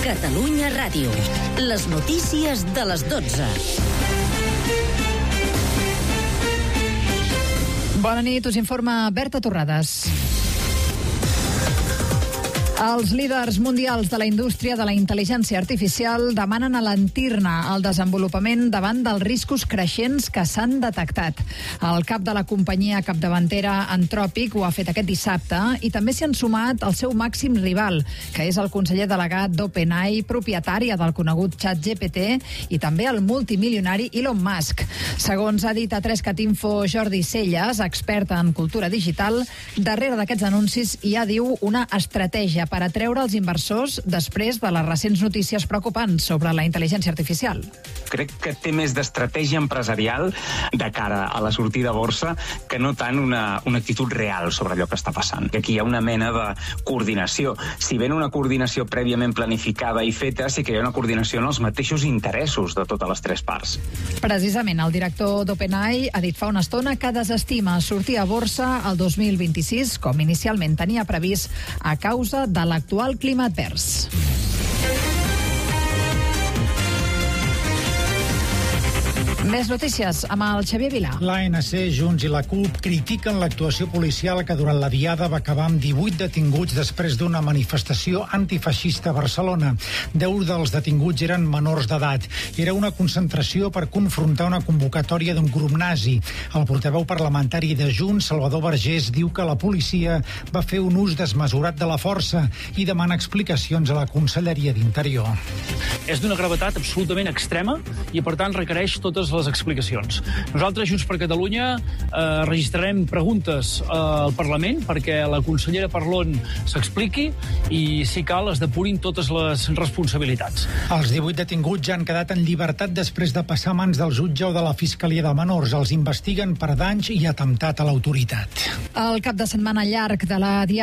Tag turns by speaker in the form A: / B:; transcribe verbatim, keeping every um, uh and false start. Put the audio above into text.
A: Catalunya Ràdio. Les notícies de les dotze.
B: Bona nit, us informa Berta Torrades. Els líders mundials de la indústria de la intel·ligència artificial demanen alentir-ne el desenvolupament davant dels riscos creixents que s'han detectat. El cap de la companyia capdavantera Anthropic ho ha fet aquest dissabte i també s'hi han sumat el seu màxim rival, que és el conseller delegat d'OpenAI, propietària del conegut ChatGPT, i també el multimilionari Elon Musk. Segons ha dit a Trescat Info Jordi Celles, expert en cultura digital, darrere d'aquests anuncis hi ha, diu, una estratègia per atreure els inversors després de les recents notícies preocupants sobre la intel·ligència artificial.
C: Crec que té més d'estratègia empresarial de cara a la sortida a borsa que no tant una, una actitud real sobre allò que està passant. Que aquí hi ha una mena de coordinació. Si ben una coordinació prèviament planificada i feta, sí que hi ha una coordinació en els mateixos interessos de totes les tres parts.
B: Precisament, el director d'OpenAI ha dit fa una estona que desestima sortir a borsa el dos mil vint-i-sis, com inicialment tenia previst, a causa de l'actual clima advers. Més notícies amb el Xavier Vilà.
D: L'A N C, Junts i la CUP critiquen l'actuació policial que durant la diada va acabar amb divuit detinguts després d'una manifestació antifeixista a Barcelona. Deu dels detinguts eren menors d'edat. Era una concentració per confrontar una convocatòria d'un grup nazi. El portaveu parlamentari de Junts, Salvador Vergés, diu que la policia va fer un ús desmesurat de la força i demana explicacions a la Conselleria d'Interior.
E: És d'una gravetat absolutament extrema i, per tant, requereix totes les explicacions. Nosaltres, Junts per Catalunya, eh, registrarem preguntes eh, al Parlament perquè la consellera Parlon s'expliqui i, si cal, es depurin totes les responsabilitats.
D: Els divuit detinguts ja han quedat en llibertat després de passar a mans del jutge o de la Fiscalia de Menors. Els investiguen per danys i atemptat a l'autoritat.
B: El cap de setmana llarg de la diada